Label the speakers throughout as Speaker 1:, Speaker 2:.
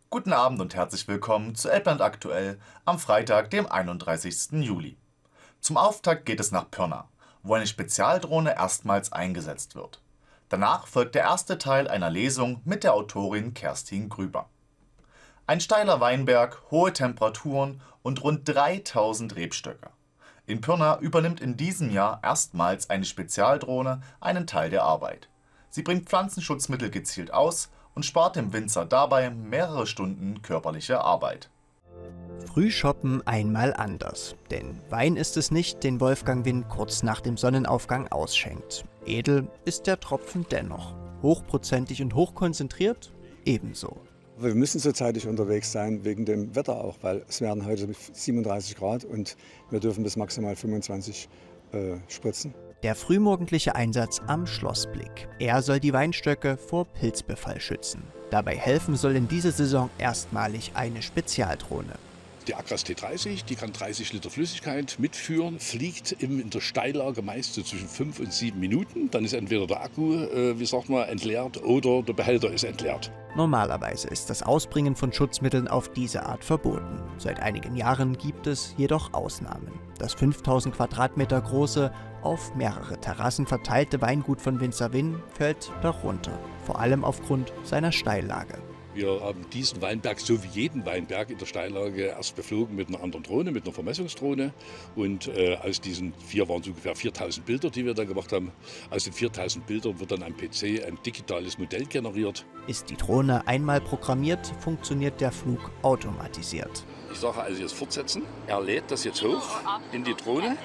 Speaker 1: Guten Abend und herzlich willkommen zu Elbland aktuell am Freitag, dem 31. Juli. Zum Auftakt geht es nach Pirna, wo eine Spezialdrohne erstmals eingesetzt wird. Danach folgt der erste Teil einer Lesung mit der Autorin Kerstin Grüber. Ein steiler Weinberg, hohe Temperaturen und rund 3000 Rebstöcke. In Pirna übernimmt in diesem Jahr erstmals eine Spezialdrohne einen Teil der Arbeit. Sie bringt Pflanzenschutzmittel gezielt aus und spart dem Winzer dabei mehrere Stunden körperliche Arbeit.
Speaker 2: Frühshoppen einmal anders. Denn Wein ist es nicht, den Wolfgang Winn kurz nach dem Sonnenaufgang ausschenkt. Edel ist der Tropfen dennoch. Hochprozentig und hochkonzentriert ebenso.
Speaker 3: Wir müssen so zeitig unterwegs sein, wegen dem Wetter auch, weil es werden heute 37 Grad und wir dürfen bis maximal 25 spritzen.
Speaker 2: Der frühmorgendliche Einsatz am Schlossblick. Er soll die Weinstöcke vor Pilzbefall schützen. Dabei helfen soll in dieser Saison erstmalig eine Spezialdrohne.
Speaker 4: Die Acras T30, die kann 30 Liter Flüssigkeit mitführen, fliegt in der Steillage meist so zwischen 5 und 7 Minuten. Dann ist entweder der Akku, entleert oder der Behälter ist entleert.
Speaker 2: Normalerweise ist das Ausbringen von Schutzmitteln auf diese Art verboten. Seit einigen Jahren gibt es jedoch Ausnahmen. Das 5000 Quadratmeter große, auf mehrere Terrassen verteilte Weingut von Winzer Winn fällt darunter, vor allem aufgrund seiner Steillage.
Speaker 4: Wir haben diesen Weinberg, so wie jeden Weinberg in der Steillage, erst beflogen mit einer anderen Drohne, mit einer Vermessungsdrohne. Und aus diesen waren es ungefähr 4000 Bilder, die wir da gemacht haben. Aus den 4000 Bildern wird dann am PC ein digitales Modell generiert.
Speaker 2: Ist die Drohne einmal programmiert, funktioniert der Flug automatisiert.
Speaker 4: Ich sage also jetzt fortsetzen. Er lädt das jetzt hoch in die Drohne,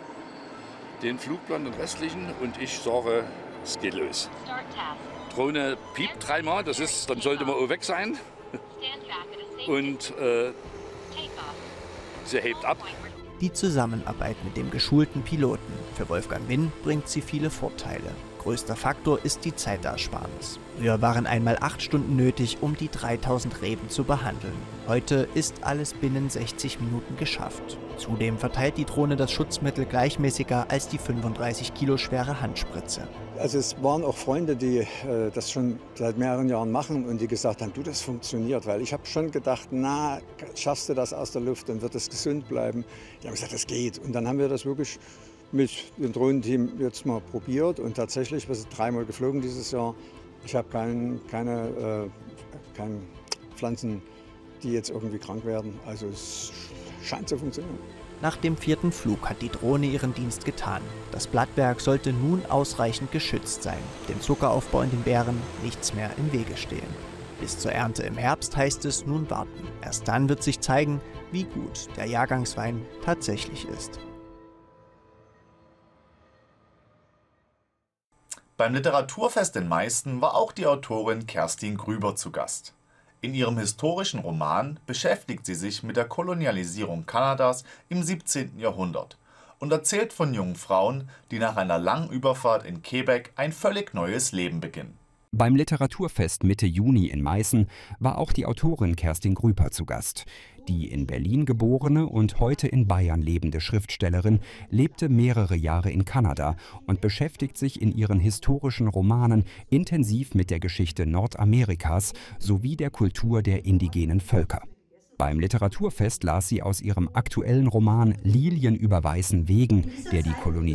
Speaker 4: den Flugplan, den restlichen, und ich sage, es geht los. Drohne piept dreimal, dann sollte man auch weg sein. Und sie hebt ab.
Speaker 2: Die Zusammenarbeit mit dem geschulten Piloten. Für Wolfgang Winn bringt sie viele Vorteile. Größter Faktor ist die Zeitersparnis. Früher waren einmal 8 Stunden nötig, um die 3000 Reben zu behandeln. Heute ist alles binnen 60 Minuten geschafft. Zudem verteilt die Drohne das Schutzmittel gleichmäßiger als die 35 Kilo schwere Handspritze.
Speaker 3: Also es waren auch Freunde, die das schon seit mehreren Jahren machen und die gesagt haben, du, das funktioniert. Weil ich habe schon gedacht, na, schaffst du das aus der Luft, dann wird es gesund bleiben. Die haben gesagt, das geht. Und dann haben wir das wirklich mit dem Drohnenteam jetzt mal probiert und tatsächlich, wir sind 3-mal geflogen dieses Jahr. Ich habe keine Pflanzen, die jetzt irgendwie krank werden. Also es scheint zu funktionieren.
Speaker 2: Nach dem 4. Flug hat die Drohne ihren Dienst getan. Das Blattwerk sollte nun ausreichend geschützt sein. Dem Zuckeraufbau in den Beeren nichts mehr im Wege stehen. Bis zur Ernte im Herbst heißt es nun warten. Erst dann wird sich zeigen, wie gut der Jahrgangswein tatsächlich ist.
Speaker 1: Beim Literaturfest in Meißen war auch die Autorin Kerstin Grüber zu Gast. In ihrem historischen Roman beschäftigt sie sich mit der Kolonialisierung Kanadas im 17. Jahrhundert und erzählt von jungen Frauen, die nach einer langen Überfahrt in Quebec ein völlig neues Leben beginnen.
Speaker 5: Beim Literaturfest Mitte Juni in Meißen war auch die Autorin Kerstin Grüber zu Gast. Die in Berlin geborene und heute in Bayern lebende Schriftstellerin lebte mehrere Jahre in Kanada und beschäftigt sich in ihren historischen Romanen intensiv mit der Geschichte Nordamerikas sowie der Kultur der indigenen Völker. Beim Literaturfest las sie aus ihrem aktuellen Roman Lilien über weißen Wegen, der die Kolonisierung